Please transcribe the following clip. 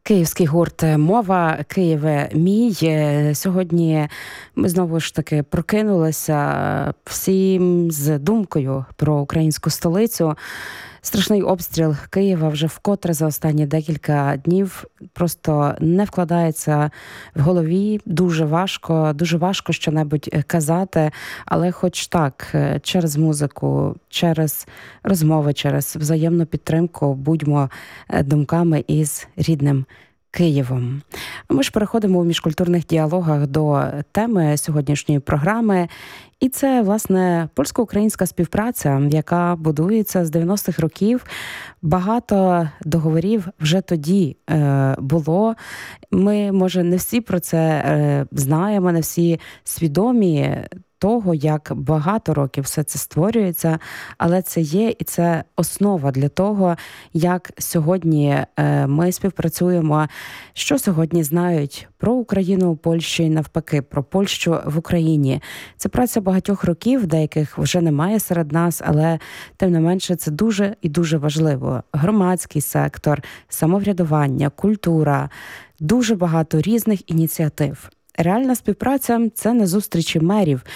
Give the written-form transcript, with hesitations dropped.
Київський гурт «Мова», «Києве мій». Сьогодні ми знову ж таки прокинулися всім з думкою про українську столицю. Страшний обстріл Києва вже вкотре за останні декілька днів просто не вкладається в голові. Дуже важко що-небудь казати, але хоч так, через музику, через розмови, через взаємну підтримку будьмо думками із рідним Києвом. Ми ж переходимо в міжкультурних діалогах до теми сьогоднішньої програми. І це, власне, польсько-українська співпраця, яка будується з 90-х років. Багато договорів вже тоді було. Ми, може, не всі про це знаємо, не всі свідомі того, як багато років все це створюється, але це є і це основа для того, як сьогодні ми співпрацюємо, що сьогодні знають про Україну у Польщі і навпаки, про Польщу в Україні. Це праця багатьох років, деяких вже немає серед нас, але тим не менше це дуже і дуже важливо. Громадський сектор, самоврядування, культура, дуже багато різних ініціатив. Реальна співпраця – це не зустрічі мерів,